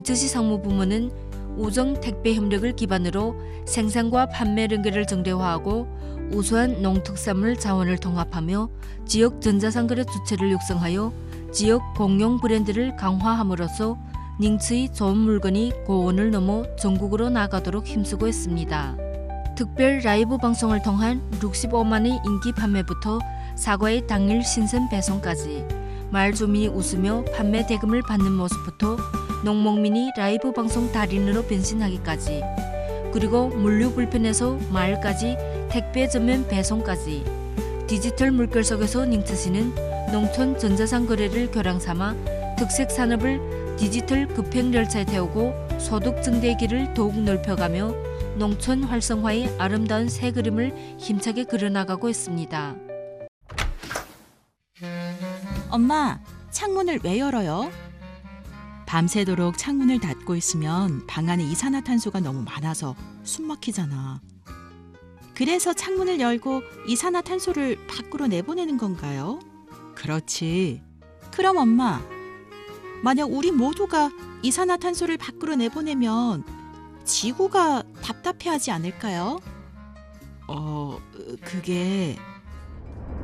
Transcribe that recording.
지시상무부문은 우정 택배 협력을 기반으로 생산과 판매 연계를 정대화하고 우수한 농특산물 자원을 통합하며 지역 전자상거래 주체를 육성하여 지역 공용 브랜드를 강화함으로써 닝츠의 좋은 물건이 고원을 넘어 전국으로 나가도록 힘쓰고 있습니다. 특별 라이브 방송을 통한 65만의 인기 판매부터 사과의 당일 신선 배송까지 마을 주민이 웃으며 판매 대금을 받는 모습부터 농목민이 라이브 방송 달인으로 변신하기까지, 그리고 물류 불편에서 마을까지 택배 전면 배송까지 디지털 물결 속에서 닝츠시는 농촌 전자상 거래를 교량 삼아 특색 산업을 디지털 급행열차에 태우고 소득 증대의 길을 더욱 넓혀가며 농촌 활성화의 아름다운 새 그림을 힘차게 그려나가고 있습니다. 엄마, 창문을 왜 열어요? 밤새도록 창문을 닫고 있으면 방 안에 이산화탄소가 너무 많아서 숨 막히잖아. 그래서 창문을 열고 이산화탄소를 밖으로 내보내는 건가요? 그렇지. 그럼 엄마, 만약 우리 모두가 이산화탄소를 밖으로 내보내면 지구가 답답해하지 않을까요? 그게